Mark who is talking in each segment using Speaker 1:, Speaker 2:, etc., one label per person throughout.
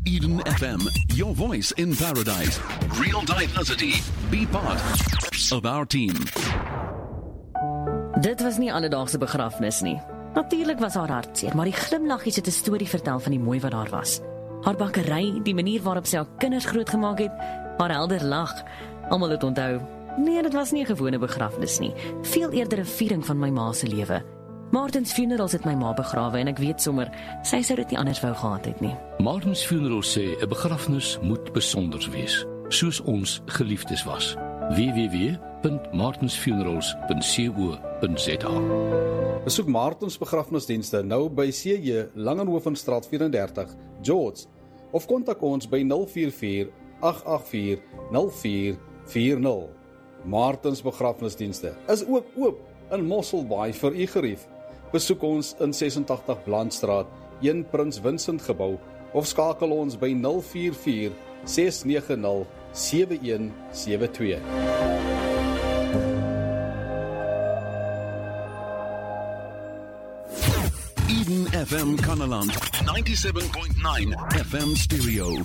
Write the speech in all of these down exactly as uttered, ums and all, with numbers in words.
Speaker 1: Eden F M, your voice in paradise. Real diversity. Be part of our team.
Speaker 2: Dit was nie alledaagse begrafnis nie. Natuurlik was haar hartseer, maar die glimlaggies het 'n storie vertel van die mooi wat daar was. Haar bakkery, die manier waarop sy haar kinders grootgemaak het, haar helder lag. Almal het onthou. Nee, dit was nie 'n gewone begrafnis nie. Veel eerder 'n viering van my ma se lewe. Martins Funerals het my ma begrawe en ek weet sommer, sy sou dit nie anders wou gehad het nie.
Speaker 3: Martins Funerals sê 'n begrafnis moet besonder wees, soos ons geliefdes was. w w w punt martins funerals punt co punt z a.
Speaker 4: Besoek Martins begrafnisdienste nou by C J Langenhovenstraat vyf drie nul, George, of kontak ons by nul vier vier agt agt vier nul vier vier nul. Martins begrafnisdienste is ook oop in Mosselbaai vir u gerief. Besoek ons in ses agt agt Blandstraat, een Prins Vincent gebou, of skakel ons by nul vier vier ses nege nul sewe een sewe twee.
Speaker 1: Eden F M Kanaland, ninety-seven point nine F M stereo.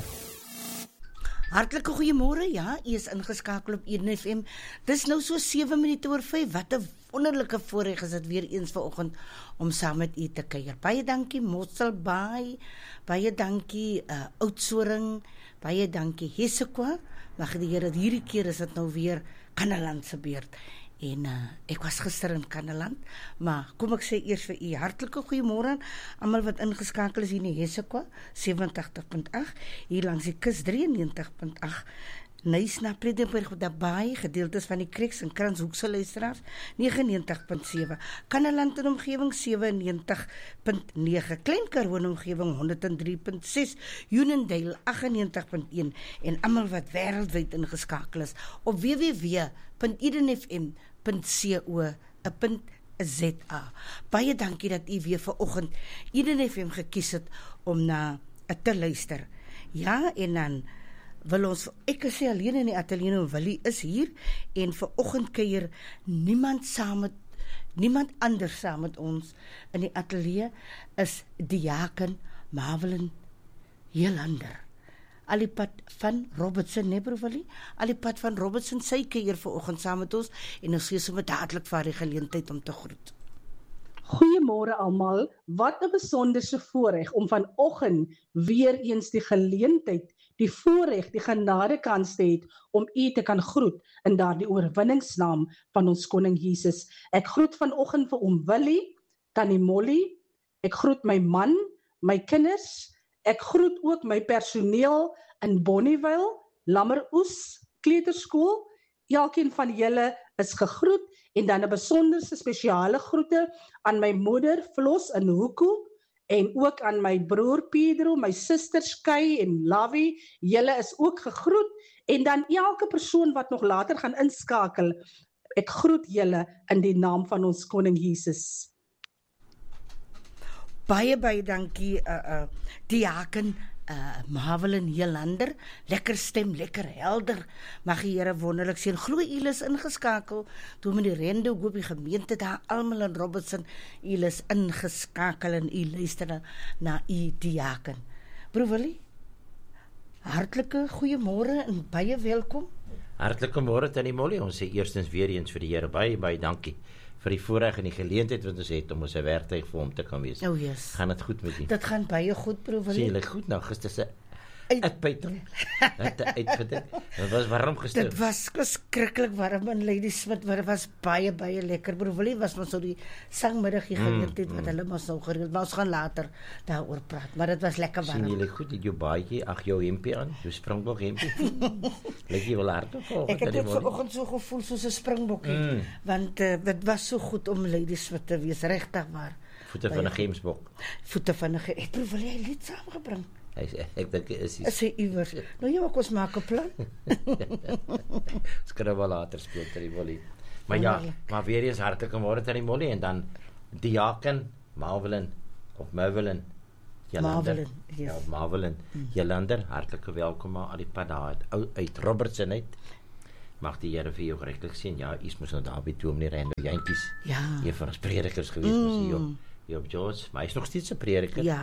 Speaker 5: Hartlike goeiemôre, ja, u is ingeskakel op Eden F M. Dis nou so sewe minute oor vyf, wat 'n wonderlike voorreg is dit weer eens vanoggend om saam met u te kuier. Baie dankie Mosselbaai, baie dankie uh, Oudtshoorn, baie dankie Hesekwa. Mag die Here, hierdie keer is dit nou weer Kanaland se beurt. En uh, ek was gister in Kanaland, maar kom ek sê eers vir u hartlike goeiemôre aan almal wat ingeskakel is hier in Hesekwa sewe agt punt agt, hier langs die kus drie ene negentig punt agt, Nysna Priddenburg daarbey, gedeeltes van die Krieks en Kranshoekse luisteraars nege negentig punt sewe, Kanaland en omgewing sewe negentig punt nege, Klein Karoo en omgewing honderd drie punt ses, Unondale agt negentig punt een en almal wat wêreldwyd ingeskakel is op w w w punt eden f m punt co punt z a. Baie dankie dat u weer vanoggend Eden F M gekies het om na te luister. Ja, en dan wil ons, ek is alleen in die ateljee en Willie is hier, en vanoggend kuier niemand saam met, niemand anders saam met ons in die ateljee is Diaken Marvelin Jelander. Al die pad van Robertson, nee broer Willie, al die pad van Robertson, sy kuier vanoggend saam met ons, en ons gee sommer dadelik vir die geleentheid om te groet.
Speaker 6: Goeiemôre almal, wat 'n besonderse voorreg om vanoggend weer eens die geleentheid, die voorreg, die genadekans te het om u te kan groet in daardie oorwinningsnaam van ons koning Jesus. Ek groet vanoggend vir oom Willie, tannie Molly, ek groet my man, my kinders, ek groet ook my personeel in Bonnievale, Lammeroes, Kleuterskool. Elkeen van julle is gegroet, en dan 'n besonderse spesiale groete aan my moeder Flos in Hoekoe, en ook aan my broer Pedro, my susters Kay en Lavi, julle is ook gegroet, en dan elke persoon wat nog later gaan inskakel, ek groet julle in die naam van ons koning Jesus.
Speaker 5: Baie, baie dankie, uh, uh, Diaken uh, Marvelin Jelander, lekker stem, lekker helder, mag die Here wonderlik sien, glo u is ingeskakel, toe met die rende op die gemeente daar, almal in Robertson, u is ingeskakel en u luister na u Diaken. Broer Willie, hartlike goeiemôre en baie welkom.
Speaker 7: Hartlike môre tannie Molly, ons sê eerstens weer eens vir die Here, baie, baie dankie vir die voorreg en die geleentheid wat ons het om ons 'n werktuig vir hom te kan wees.
Speaker 5: Oh yes.
Speaker 7: Gaan dit goed met u?
Speaker 5: Dit gaan baie goed, broer Willie.
Speaker 7: Sien julle goed nou, gister se uitbuiting. Het uitgedink. Dit was warm gister.
Speaker 5: Dit was skrikkelik warm in Ladysmith, maar dit was baie, baie lekker. Broer Willie was ons so die sangmiddag hier geleentheid mm, wat hulle mos nou gereël, maar ons gaan later daaroor praat, maar dit was lekker warm.
Speaker 7: Sien julle goed, het jou baadjie, ag jou hempie aan, jou springbok hempie. Lyk jy wel hard of vol?
Speaker 5: Ek het dit vanoggend so gevoel soos 'n springbokkie, mm. want uh, dit was so goed om Ladysmith te wees, regtig waar.
Speaker 7: Voete van 'n gemsbok.
Speaker 5: Voete van 'n ge... Ek probeer wil jy lied saamgebring.
Speaker 7: Hy sê, ek dink is hy.
Speaker 5: Is hy iewers. Nou ja, ons maak 'n plan.
Speaker 7: Skryf wel later speel tannie Molly. Maar ja, maar weer eens hartlike môre tannie Molly en dan Diaken Marvelin of Marvelin Jelander.
Speaker 5: Marvelin, yes.
Speaker 7: Ja, Marvelin mm. Jelander, hartlike welkom aan al die pad daar uit, uit Robertson uit. Mag die Here vir jou geregtig sien. Ja, iets moes nou daar by toe om nie rende jantjies.
Speaker 5: Ja.
Speaker 7: Een van ons predikers gewees mm. was hier op, hier op George, maar hy is nog steeds 'n prediker.
Speaker 5: Ja.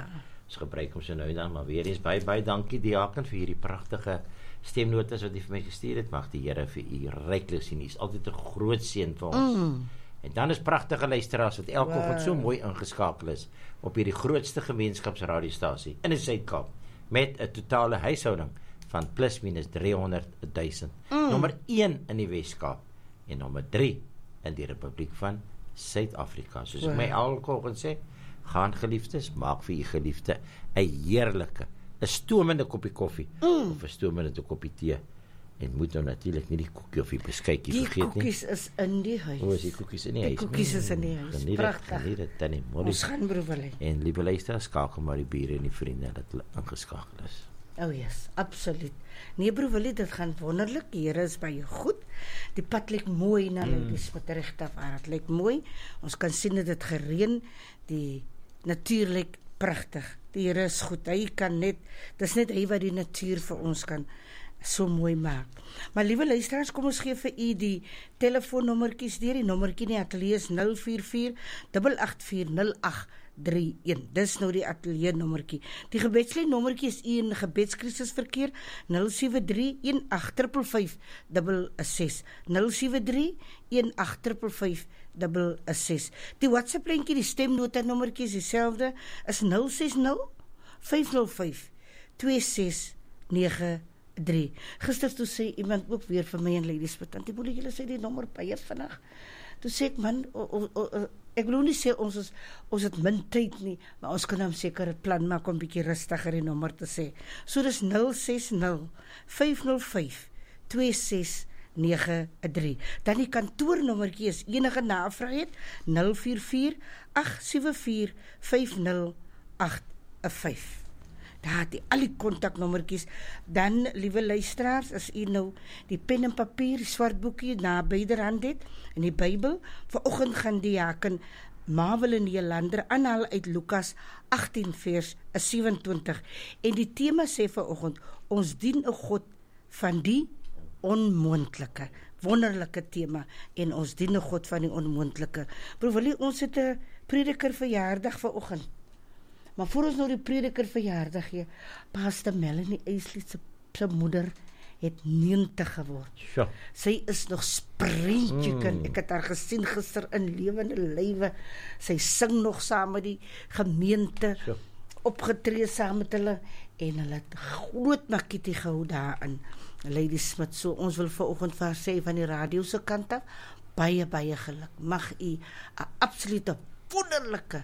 Speaker 7: Ons gebruik hom so nou en dan, maar weer eens baie baie dankie Diaken vir hierdie pragtige stemnotas wat jy vir my gestuur het. Mag die Here vir u ryklik sien. U is altyd 'n groot seën vir ons. Mm. En dan is pragtige luisteraars wat elke oggend wow. so mooi ingeskakel is op hierdie grootste gemeenskapsradiostasie in die Suid-Kaap met 'n totale huishouding van plus minus driehonderd duisend. Mm. Nommer een in die Wes-Kaap en nommer drie in die Republiek van Suid-Afrika. Soos wow. ek my elke oggend sê, gaan geliefdes, maak vir u geliefde 'n heerlike, 'n stoomende koppie koffie mm. of 'n stoomende koppie tee. En moet nou natuurlik nie die koekie of die beskuitjie
Speaker 5: die
Speaker 7: vergeet nie.
Speaker 5: Die koekies is in die huis.
Speaker 7: O, is die koekies in die, die huis? Die
Speaker 5: koekies is in die huis.
Speaker 7: Geniet
Speaker 5: pragtig.
Speaker 7: Geniet het, Tannie Molly.
Speaker 5: Ons gaan broewelie.
Speaker 7: En liewe luisteraars, skakel maar die bure en die vriende dat hulle ingeskakel is.
Speaker 5: Oh yes, absoluut. Nee broewelie, dit gaan wonderlik. Die Here is by jou goed. Die pad lyk mooi na mm. die Smit regte waar. Dit lyk mooi. Ons kan sien dat dit gereën. Die natuur lyk pragtig. Die Here is goed. Hy kan net, dis net hy wat die natuur vir ons kan so mooi maak. Maar liewe luisteraars, kom ons gee vir u die telefoonnommertjies deur. Die nommertjie in die ateljee is nul vier vier agt agt vier nul agt drie een. Dis nou die ateljee nommertjie. Die gebedslyn nommertjie is u in gebedskrisis verkeer nul sewe drie een agt vyf vyf ses ses. nul sewe drie een agt vyf vyf ses ses. Die WhatsApp lyntjie, die stemnota nommertjie is dieselfde, is nul ses nul vyf nul vyf twee ses nege drie. Gister toe sê iemand ook weer vir my en Lady Smit, want die boelie, julle sê die nommer baie vinnig. Toe sê ek, man, o, o, o, ek wil nie sê ons is, ons het min tyd nie, maar ons kan hom seker 'n plan maak om bietjie rustiger die nommer te sê. So dis nul ses nul vyf nul vyf twee ses nege drie. Dan die kantoornommertjie is enige navraag het nul vier vier agt sewe vier vyf nul agt vyf. Daar die al die kontaknommertjies. Dan, liewe luisteraars, as u nou die pen en papier, die swartboekie na byderhand het, in die Bybel, vanoggend gaan die Diaken Mawel en Jolander aanhaal uit Lukas agttien vers sewe-en-twintig. En die tema sê vanoggend, ons dien 'n God van die onmoontlike. Wonderlike tema. En ons dien 'n God van die onmoontlike. Broer, ons het 'n prediker verjaardag vanoggend. Maar voor ons nou die prediker verjaardag gee, Pastor Melanie Eisley se, se moeder het negentig geword.
Speaker 7: Sure.
Speaker 5: Sy is nog sprentjie mm. kind. Ek het haar gesien gister in lewende lywe. Sy sing nog saam met die gemeente, sure. opgetree saam met hulle, en hulle het groot makietie gehou daarin. Lady Smit, so ons wil vanoggend vir haar sê van die radio se kant af, baie, baie geluk. Mag u 'n absolute wonderlike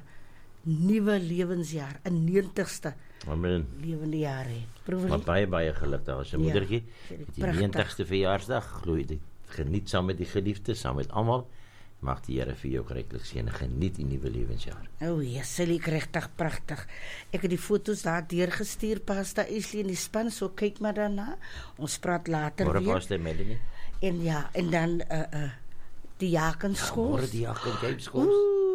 Speaker 5: nuwe lewensjaar, 'n negentigste
Speaker 7: Amen.
Speaker 5: Lewende jaar het.
Speaker 7: Maar baie baie geluk daar, sy moedertjie, ja, die negentigste verjaarsdag, glo dit geniet saam met die geliefdes, saam met almal. Mag die Here vir jou ryklik seën en geniet die nuwe lewensjaar.
Speaker 5: O, oh, ja, sy lyk regtig pragtig. Ek het die foto's daar deurgestuur, Pastor Eisley in die span, so kyk maar daarna. Ons praat later
Speaker 7: Morgen
Speaker 5: weer.
Speaker 7: Pastor Melanie.
Speaker 5: En ja, en dan uh uh die Diakenskool.
Speaker 7: Ja, môre die Diakenskool.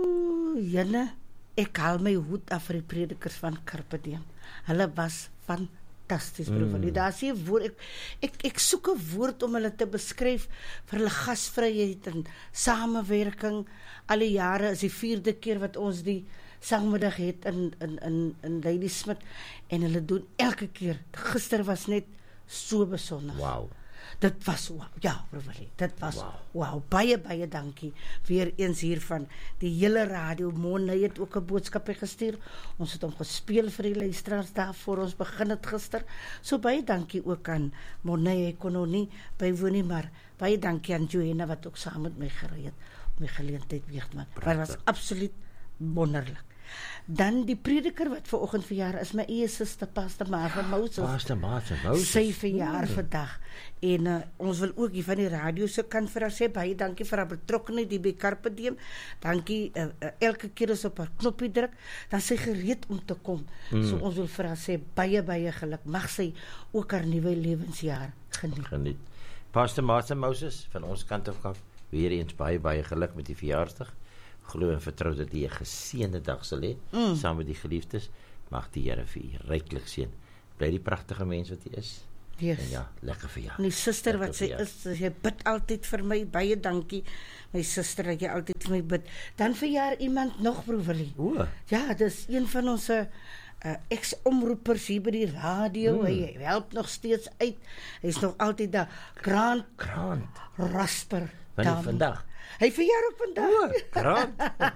Speaker 5: Ooh, jene. Ek haal my hoed af vir die predikers van Carpe Diem. Hulle was fantasties, broer. Mm. Daar sê woord, ek, ek, ek soek 'n woord om hulle te beskryf vir hulle gasvryheid en samewerking. Al die jare is die vierde keer wat ons die sangmiddag het in, in, in, in Lady Smit, en hulle doen elke keer. Gister was net so besonder.
Speaker 7: Wow.
Speaker 5: Dit was, wow, ja, broer, dit was,
Speaker 7: wow.
Speaker 5: wow, baie, baie dankie, weer eens hiervan, die hele radio, Monne het ook 'n boodskap gestuur, ons het hom gespeel vir die luisteraars daar voor ons begin het gister, so baie dankie ook aan Monne, hy kon nou nie bywoon nie, maar baie dankie aan Joanna, wat ook saam met my gery het, om die geleentheid weer te maak, maar was absoluut wonderlik. Dan die prediker wat vanoggend verjaar is my eie suster Pastor Martha Moses.
Speaker 7: Pastor Martha Moses.
Speaker 5: Sy verjaar mm. vandag. En uh, ons wil ook hier van die radio se kant vir haar sê baie dankie vir haar betrokkenheid hier by Carpe Diem. Dankie uh, uh, elke keer as op haar knoppie druk, dan sy gereed om te kom. Mm. So ons wil vir haar sê baie baie geluk. Mag sy ook haar nuwe lewensjaar geniet.
Speaker 7: Geniet. Pastor Martha Moses van ons kant af weer eens baie baie geluk met die verjaarsdag. Glo en vertrou dat jy 'n geseënde dag sal hê, mm. saam met die geliefdes. Mag die Here vir u ryklik seën. Bly die pragtige mens wat jy is.
Speaker 5: Yes.
Speaker 7: En ja, lekker vir jou.
Speaker 5: En die suster lekker wat sy is, sy bid altyd vir my. Baie dankie, my suster, dat jy altyd vir my bid. Dan verjaar iemand nog, broer Willie.
Speaker 7: O.
Speaker 5: Ja, dis een van ons uh, ex-omroepers hier by die radio.
Speaker 7: Hmm.
Speaker 5: Hy, hy help nog steeds uit. Hy is nog altyd daar. Grant,
Speaker 7: Grant.
Speaker 5: Rasper.
Speaker 7: Wanneer vandag?
Speaker 5: Hy verjaar ook vandag.
Speaker 7: O, Grant.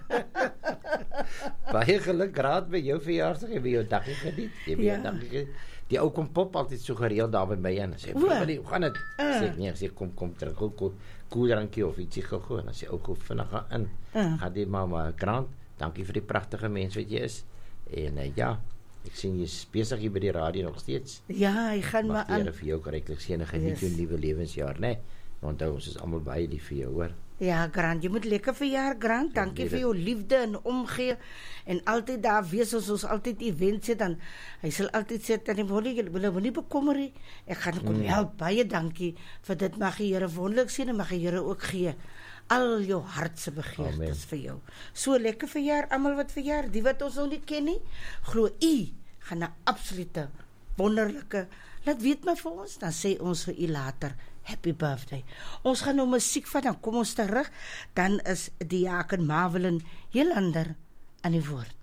Speaker 7: Baie geluk, Grant, by jou verjaarsdag. Jy by jou daggie geniet. Jy by
Speaker 5: Ja.
Speaker 7: jou daggie geniet. Die ou kom pop altyd so gereeld daar by my en sê, "Hoe gaan dit?"
Speaker 5: Uh.
Speaker 7: Sê ek nee, sê kom kom terug, kom kom koeldrankie of ietsie gou-gou en dan sê ou gou vinnig gaan in.
Speaker 5: Uh.
Speaker 7: Gaan die mamma Grant, dankie vir die pragtige mens wat jy is. En uh, ja, ek sien jy's besig hier by die radio nog steeds.
Speaker 5: Ja, hy gaan maar
Speaker 7: Mag die Here
Speaker 5: aan.
Speaker 7: vir jou korreklik seën en geniet
Speaker 5: Yes.
Speaker 7: jou nuwe lewensjaar, né? Nee? Onthou ons is almal baie lief vir jou, hoor.
Speaker 5: Ja, Grant, jy moet lekker verjaar, Grant. Dankie
Speaker 7: weet
Speaker 5: vir jou liefde en omgee en altyd daar wees as ons altyd events het dan hy sal altyd sê dat hy wil jy wil nie bekommer nie. Ek gaan kom
Speaker 7: Mm.
Speaker 5: help. Baie dankie vir dit. Mag die Here wonderlik sien en mag die Here ook gee al jou hart se begeertes
Speaker 7: Amen.
Speaker 5: vir jou. So lekker verjaar almal wat verjaar, die wat ons nog nie ken nie. Glo u gaan 'n absolute wonderlike. Laat weet maar vir ons, dan sê ons vir u later happy birthday. Ons gaan nou musiek vat, dan kom ons terug. Dan is die Jaken Marvelin Jelander aan die woord.